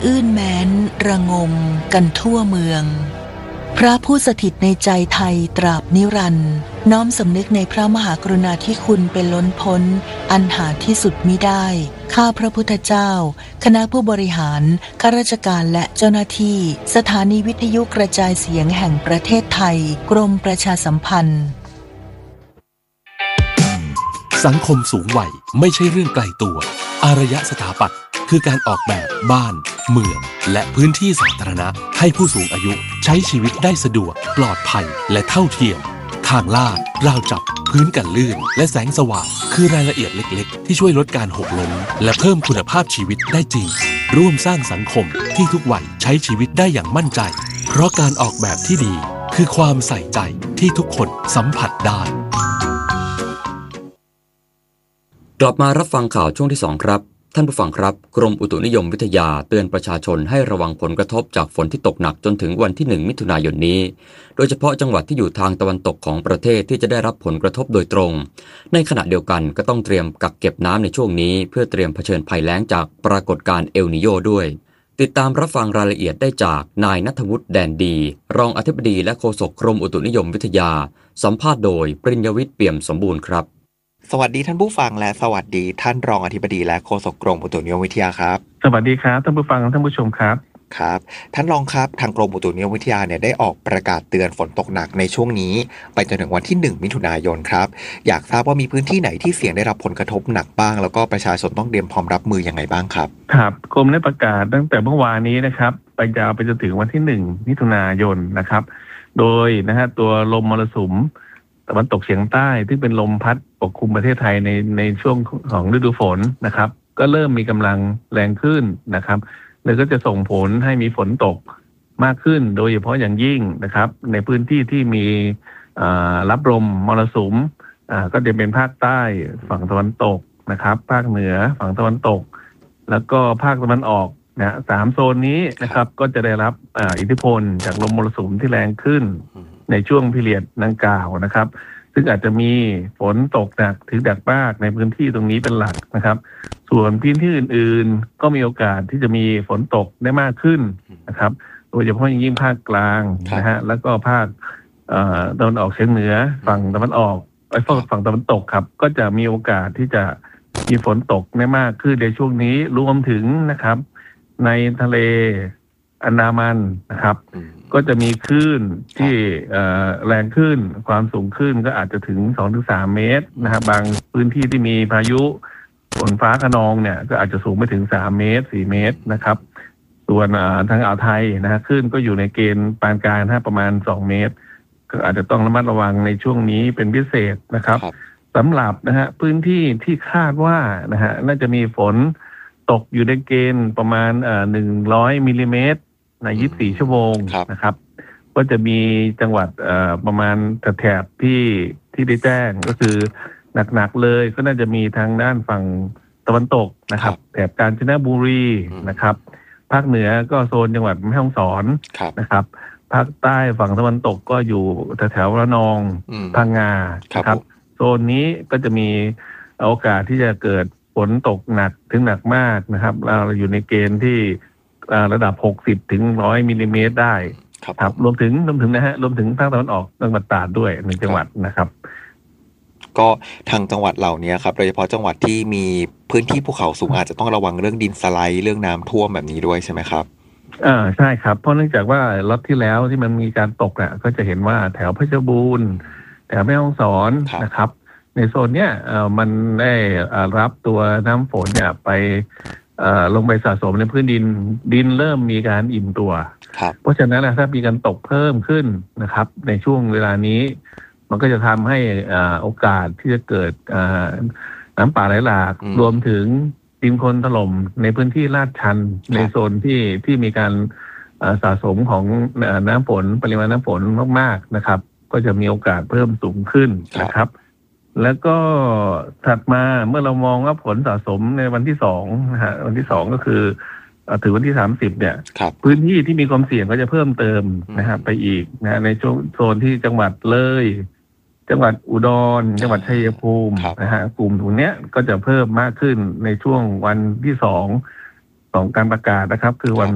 อื้นแม้นระงมกันทั่วเมืองพระผู้สถิตในใจไทยตราบนิรันดร์น้อมสำนึกในพระมหากรุณาธิคุณเป็นล้นพ้นอันหาที่สุดมิได้ข้าพระพุทธเจ้าคณะผู้บริหารข้าราชการและเจ้าหน้าที่สถานีวิทยุกระจายเสียงแห่งประเทศไทยกรมประชาสัมพันธ์สังคมสูงวัยไม่ใช่เรื่องไกลตัวอารยสถาปัตย์คือการออกแบบบ้านเมืองและพื้นที่สาธารณะให้ผู้สูงอายุใช้ชีวิตได้สะดวกปลอดภัยและเท่าเทียมทางลาดราวจับพื้นกันลื่นและแสงสว่างคือรายละเอียดเล็กๆที่ช่วยลดการหกล้มและเพิ่มคุณภาพชีวิตได้จริงร่วมสร้างสังคมที่ทุกวัยใช้ชีวิตได้อย่างมั่นใจเพราะการออกแบบที่ดีคือความใส่ใจที่ทุกคนสัมผัสได้กลับมารับฟังข่าวช่วงที่2ครับท่านผู้ฟังครับกรมอุตุนิยมวิทยาเตือนประชาชนให้ระวังผลกระทบจากฝนที่ตกหนักจนถึงวันที่1มิถุนายนนี้โดยเฉพาะจังหวัดที่อยู่ทางตะวันตกของประเทศที่จะได้รับผลกระทบโดยตรงในขณะเดียวกันก็ต้องเตรียมกักเก็บน้ำในช่วงนี้เพื่อเตรียมเผชิญภัยแล้งจากปรากฏการณ์เอลนีโญด้วยติดตามรับฟังรายละเอียดได้จากนายณัฐวุฒิแดนดีรองอธิบดีและโฆษกกรมอุตุนิยมวิทยาสัมภาษณ์โดยปริญญวิทย์เปี่ยมสมบูรณ์ครับสวัสดีท่านผู้ฟังและสวัสดีท่านรองอธิบดีและโฆษกกรมอุตุนิยมวิทยาครับสวัสดีครับท่านผู้ฟังท่านผู้ชมครับครับท่านรองครับทางกรมอุตุนิยมวิทยาเนี่ยได้ออกประกาศเตือนฝนตกหนักในช่วงนี้ไปจนถึงวันที่1มิถุนายนครับอยากทราบว่ามีพื้นที่ไหนที่เสี่ยงได้รับผลกระทบหนักบ้างแล้วก็ประชาชนต้องเตรียมพร้อมรับมือยังไงบ้างครับครับกรมได้ประกาศตั้งแต่เมื่อวานนี้นะครับไปยาวไปจนถึงวันที่1มิถุนายนนะครับโดยตัวลมมรสุมตะวันตกเฉียงใต้ที่เป็นลมพัดปกคลุมประเทศไทยในช่วงของฤดูฝนนะครับก็เริ่มมีกำลังแรงขึ้นนะครับเลยก็จะส่งผลให้มีฝนตกมากขึ้นโดยเฉพาะอย่างยิ่งนะครับในพื้นที่ที่มีรับลมมรสุมก็จะเป็นภาคใต้ฝั่งตะวันตกนะครับภาคเหนือฝั่งตะวันตกแล้วก็ภาคตะวันออกนะ3โซนนี้นะครับก็จะได้รับอิทธิพลจากลมมรสุมที่แรงขึ้นในช่วงพีเรียดดังกล่าวนะครับซึ่งอาจจะมีฝนตกหนักถึงหนักมากในพื้นที่ตรงนี้เป็นหลักนะครับส่วนพื้นที่อื่นๆก็มีโอกาสที่จะมีฝนตกได้มากขึ้นนะครับโดยเฉพาะอย่างยิ่งภาคกลางนะฮะแล้วก็ภาคตะวันออกเฉียงเหนือฝั่งตะวันออกฝั่งตะวันตกครับก็จะมีโอกาสที่จะมีฝนตกได้มากขึ้นในช่วงนี้รวมถึงนะครับในทะเลอันดามันนะครับก็จะมีคลื่นที่แรงขึ้นความสูงขึ้นก็อาจจะถึง 2-3 เมตรนะครับบางพื้นที่ที่มีพายุฝนฟ้าคะนองเนี่ยก็อาจจะสูงไปถึง3 เมตร 4 เมตรนะครับส่วนทางอ่าวไทยนะฮะคลื่นก็อยู่ในเกณฑ์ปานกลางประมาณ2 เมตรก็อาจจะต้องระมัดระวังในช่วงนี้เป็นพิเศษนะครับสำหรับนะฮะพื้นที่ที่คาดว่านะฮะน่าจะมีฝนตกอยู่ในเกณฑ์ประมาณ100 มิลลิเมตรใน24 ชั่วโมงนะครับก็จะมีจังหวัดประมาณแถบที่ได้แจ้งก็คือหนักๆเลยก็น่าจะมีทางด้านฝั่งตะวันตกนะครับแถบกาญจนบุรีนะครับภาคเหนือก็โซนจังหวัดแม่ฮ่องสอนนะครับภาคใต้ฝั่งตะวันตกก็อยู่แถวระนองพังงาครับโซนนี้ก็จะมีโอกาสที่จะเกิดฝนตกหนักถึงหนักมากนะครับเราอยู่ในเกณฑ์ที่ระดับ60 ถึง 100 มิลลิเมตรได้ครับรวมถึงนะฮะรวมถึงภาคตะวันออกจังหวัดตราดด้วย1จังหวัดนะครับก็ทางจังหวัดเหล่านี้ครับโดยเฉพาะจังหวัดที่มีพื้นที่ภูเขาสูงอาจจะต้องระวังเรื่องดินสไลด์เรื่องน้ำท่วมแบบนี้ด้วยใช่ไหมครับใช่ครับเพราะเนื่องจากว่าล็อตที่แล้วที่มันมีการตกอ่ะก็จะเห็นว่าแถวเพชรบูรณ์แถวแม่ฮ่องสอนนะครับในโซนเนี้ยมันได้รับตัวน้ำฝนเนี่ยไปลงไปสะสมในพื้นดินเริ่มมีการอิ่มตัวเพราะฉะนั้นถ้ามีการตกเพิ่มขึ้นนะครับในช่วงเวลานี้มันก็จะทำให้โอกาสที่จะเกิดน้ำป่าไหลหลากรวมถึงดินโคลนถล่มในพื้นที่ลาดชันในโซนที่มีการสะสมของน้ำฝนปริมาณน้ำฝนมากๆนะครับก็จะมีโอกาสเพิ่มสูงขึ้นนะครับแล้วก็ถัดมาเมื่อเรามองว่าผลสะสมในวันที่2นะฮะวันที่2ก็คือถึงวันที่30เนี่ยพื้นที่ที่มีความเสี่ยงก็จะเพิ่มเติมนะครับไปอีกนะในช่วงโซนที่จังหวัดเลยจังหวัดอุดรจังหวัดชัยภูมินะฮะกลุ่มตรงเนี้ยก็จะเพิ่มมากขึ้นในช่วงวันที่2ของการประกาศนะครับคือวัน